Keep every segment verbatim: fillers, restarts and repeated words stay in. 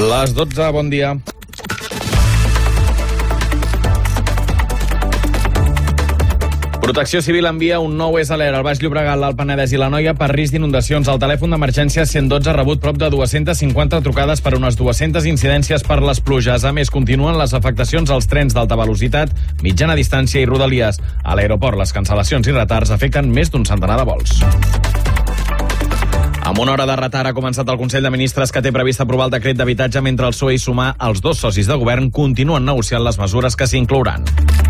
Les dotze, bon dia. Protecció Civil envia un nou S Alert al Baix Llobregat, l'Alt Penedès i l'Anoia per risc d'inundacions. El telèfon d'emergència cent dotze ha rebut prop de dues-centes cinquanta trucades per unes dues-centes incidències per les pluges. A més, continuen les afectacions als trens d'alta velocitat, mitjana distància i rodalies. A l'aeroport, les cancel·lacions i retards afecten més d'un centenar de vols. Amb una hora de retard ha començat el Consell de Ministres que té previst aprovar el decret d'habitatge mentre el P S O E i Sumar, els dos socis de govern, continuen negociant les mesures que s'hi inclouran.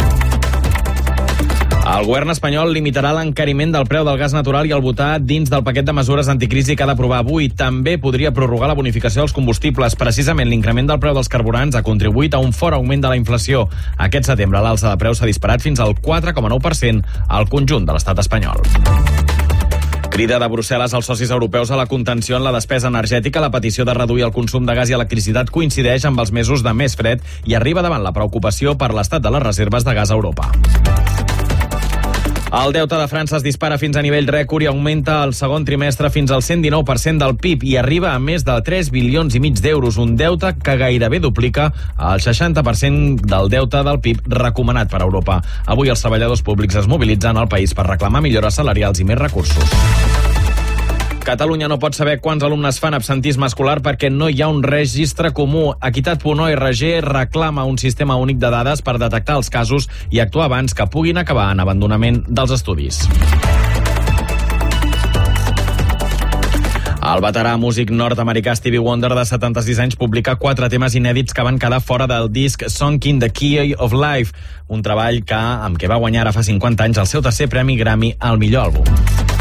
El govern espanyol limitarà l'encariment del preu del gas natural i el votar dins del paquet de mesures anticrisi que ha d'aprovar avui. També podria prorrogar la bonificació dels combustibles. Precisament l'increment del preu dels carburants ha contribuït a un fort augment de la inflació. Aquest setembre l'alça de preus s'ha disparat fins al quatre coma nou per cent al conjunt de l'estat espanyol. Crida de Brussel·les als socis europeus a la contenció en la despesa energètica. La petició de reduir el consum de gas i electricitat coincideix amb els mesos de més fred i arriba davant la preocupació per l'estat de les reserves de gas a Europa. El deute de França es dispara fins a nivell rècord i augmenta el segon trimestre fins al cent dinou per cent del P I B i arriba a més de tres bilions i mig d'euros, un deute que gairebé duplica el seixanta per cent del deute del P I B recomanat per Europa. Avui els treballadors públics es mobilitzen al país per reclamar millores salarials i més recursos. Catalunya no pot saber quants alumnes fan absentisme escolar perquè no hi ha un registre comú. Equitat punt org reclama un sistema únic de dades per detectar els casos i actuar abans que puguin acabar en abandonament dels estudis. El veterà músic nord-americà Stevie Wonder, de setanta-sis anys, publica quatre temes inèdits que van quedar fora del disc Song in the Key of Life, un treball que, amb què va guanyar ara fa cinquanta anys el seu tercer premi Grammy al millor àlbum.